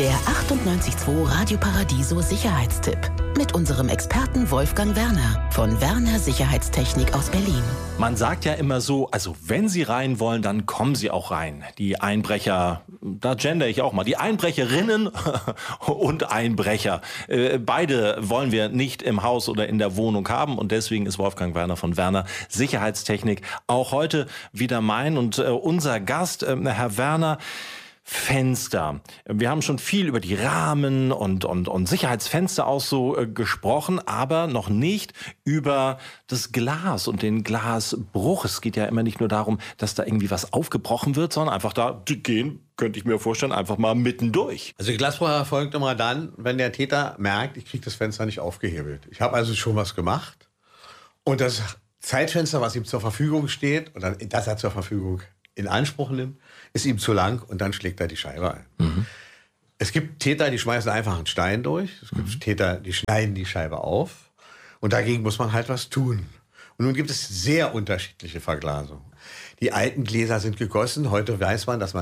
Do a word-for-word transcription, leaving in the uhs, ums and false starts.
Der achtundneunzig Komma zwei Radio Paradiso Sicherheitstipp mit unserem Experten Wolfgang Werner von Werner Sicherheitstechnik aus Berlin. Man sagt ja immer so, also wenn Sie rein wollen, dann kommen Sie auch rein. Die Einbrecher, da gender ich auch mal, die Einbrecherinnen und Einbrecher. Äh, beide wollen wir nicht im Haus oder in der Wohnung haben und deswegen ist Wolfgang Werner von Werner Sicherheitstechnik auch heute wieder mein und äh, unser Gast, äh, Herr Werner. Fenster. Wir haben schon viel über die Rahmen und, und, und Sicherheitsfenster auch so äh, gesprochen, aber noch nicht über das Glas und den Glasbruch. Es geht ja immer nicht nur darum, dass da irgendwie was aufgebrochen wird, sondern einfach da die gehen, könnte ich mir vorstellen, einfach mal mittendurch. Also der Glasbruch erfolgt immer dann, wenn der Täter merkt, ich kriege das Fenster nicht aufgehebelt. Ich habe also schon was gemacht und das Zeitfenster, was ihm zur Verfügung steht, und dann das er zur Verfügung in Anspruch nimmt, ist ihm zu lang und dann schlägt er die Scheibe ein. Mhm. Es gibt Täter, die schmeißen einfach einen Stein durch. Es gibt mhm. Täter, die schneiden die Scheibe auf. Und dagegen muss man halt was tun. Und nun gibt es sehr unterschiedliche Verglasungen. Die alten Gläser sind gegossen. Heute weiß man, dass man